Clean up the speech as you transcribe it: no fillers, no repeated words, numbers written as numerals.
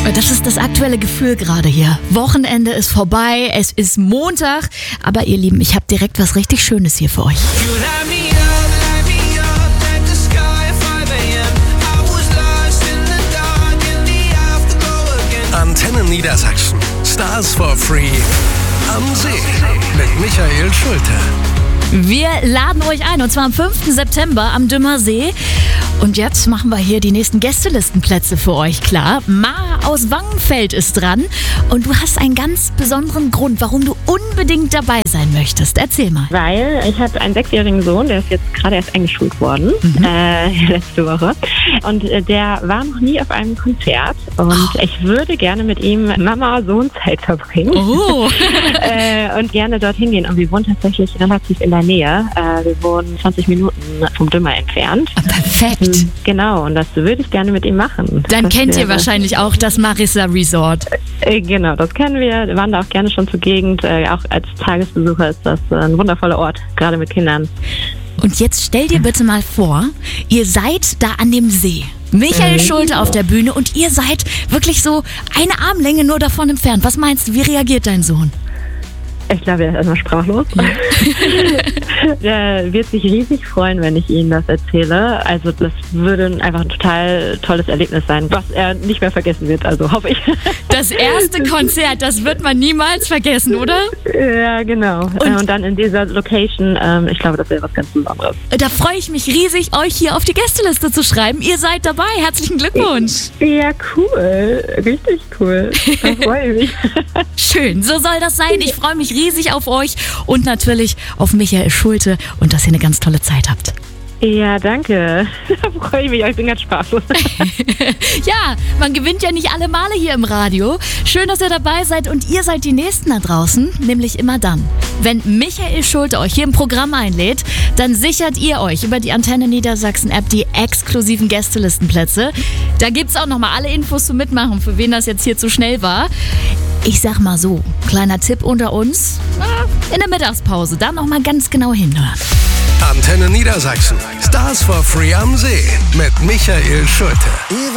Das ist das aktuelle Gefühl gerade hier. Wochenende ist vorbei, es ist Montag. Aber ihr Lieben, ich habe direkt was richtig Schönes hier für euch. Antenne Niedersachsen. Stars for Free am See mit Michael Schulte. Wir laden euch ein, und zwar am 5. September am Dümmersee. Und jetzt machen wir hier die nächsten Gästelistenplätze für euch klar. Mara aus Wangenfeld ist dran. Und du hast einen ganz besonderen Grund, warum du unbedingt dabei sein möchtest. Erzähl mal. Weil ich habe einen 6-jährigen Sohn, der ist jetzt gerade erst eingeschult worden, letzte Woche. Und der war noch nie auf einem Konzert. Und ich würde gerne mit ihm Mama-Sohn-Zeit verbringen. Und gerne dorthin gehen. Und wir wohnen tatsächlich relativ in der Nähe. Wir wohnen 20 Minuten vom Dümmer entfernt. Perfekt. Genau, und das würde ich gerne mit ihm machen. Dann das kennt ihr wahrscheinlich auch das Marissa Resort. Genau, das kennen wir. Wir waren da auch gerne schon zur Gegend. Auch als Tagesbesucher ist das ein wundervoller Ort, gerade mit Kindern. Und jetzt stell dir bitte mal vor, ihr seid da an dem See. Michael Schulte auf der Bühne und ihr seid wirklich so eine Armlänge nur davon entfernt. Was meinst du, wie reagiert dein Sohn? Ich glaube, er ist erstmal sprachlos. Der wird sich riesig freuen, wenn ich Ihnen das erzähle. Also das würde einfach ein total tolles Erlebnis sein, was er nicht mehr vergessen wird, also hoffe ich. Das erste Konzert, das wird man niemals vergessen, oder? Ja, genau. Und dann in dieser Location, ich glaube, das wäre was ganz Besonderes. Da freue ich mich riesig, euch hier auf die Gästeliste zu schreiben. Ihr seid dabei. Herzlichen Glückwunsch. Ja, cool. Richtig cool. Da freue ich mich. Schön, so soll das sein. Ich freue mich riesig auf euch und natürlich auf Michael Schulte und dass ihr eine ganz tolle Zeit habt. Ja, danke. Da freue ich mich. Ich bin ganz spaßlos. Ja, man gewinnt ja nicht alle Male hier im Radio. Schön, dass ihr dabei seid und ihr seid die Nächsten da draußen, nämlich immer dann. Wenn Michael Schulte euch hier im Programm einlädt, dann sichert ihr euch über die Antenne Niedersachsen App die exklusiven Gästelistenplätze. Da gibt's auch nochmal alle Infos zum Mitmachen, für wen das jetzt hier zu schnell war. Ich sag mal so, kleiner Tipp unter uns, in der Mittagspause, da nochmal ganz genau hinhören. Antenne Niedersachsen. Stars for Free am See mit Michael Schulte.